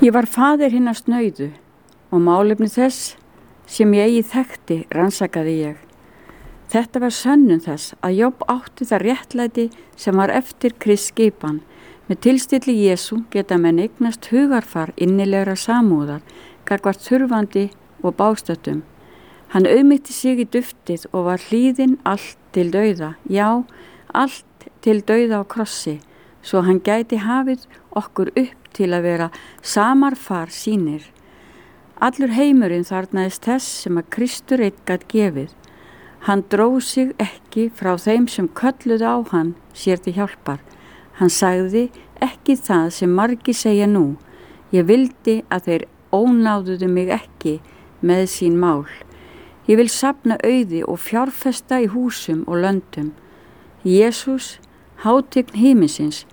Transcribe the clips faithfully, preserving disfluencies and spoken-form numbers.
Ég var faðir hinna snauðu og málefni þess sem ég eigi þekkti rannsakaði ég. Þetta var sönnun þess að Jobb átti það réttlæti sem var eftir Krists skipan. Með tilstilli Jesú geta menn eignast hugarfar innilegra samúðar, gagnvart þurfandi og bástöttum. Hann auðmýtti sig í duftið og var hlýðinn allt til dauða, já, allt til dauða á krossi, svo hann gæti hafið okkur upp til að vera samarfar sínir. Allur heimurinn þarnaðist þess sem að Kristur einn gat gefið. Hann dróg sig ekki frá þeim sem kölluðu á hann sér til hjálpar. Hann sagði ekki það sem margir segja nú. Ég vildi að þeir ónáðuðu mig ekki með sín mál. Ég vil safna auði og fjárfesta í húsum og löndum. Jesús, hátign himinsins,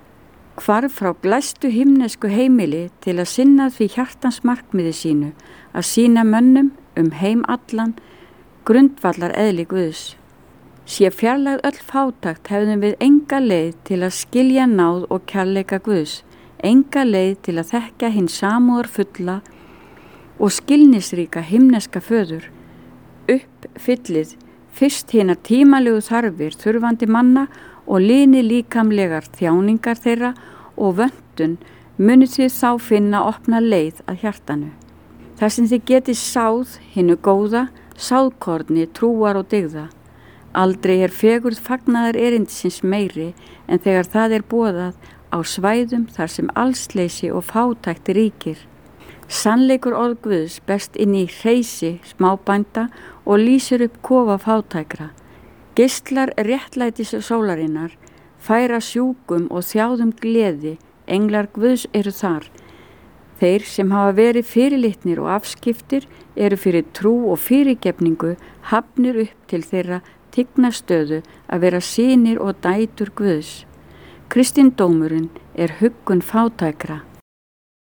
hvarf frá glæstu himnesku heimili til að sinna því hjartans markmiði sínu, að sýna mönnum um heim allan grundvallar eðli Guðs. Sé fjarlægð öll fátakt hefðum við enga leið til að skilja náð og kærleika Guðs, enga leið til að þekka hinn samúðar fulla og skilnisríka himneska föður. Uppfyllið fyrst hinar tímalegu þarfir þurfandi manna og lini líkamlegar þjáningar þeirra og vöntun muni þið þá finna opna leið að hjartanu. Þar sem þið getið sáð hinnu góða, sáðkorni, trúar og dygða. Aldrei er fegurð fagnaðar erindisins meiri en þegar það er boðað á svæðum þar sem allsleysi og fátækt ríkir. Sannleikur orð Guðs best inn í hreysi smábænda og lýsir upp kofa fátækra. Geislar réttlætis sólarinnar færa sjúkum og þjáðum gleði, englar Guðs eru þar. Þeir sem hafa verið fyrirlitnir og afskiptir eru fyrir trú og fyrirgefningu hafnir upp til þeirra tignastöðu að vera synir og dætur Guðs. Kristindómurinn er huggun fátækra.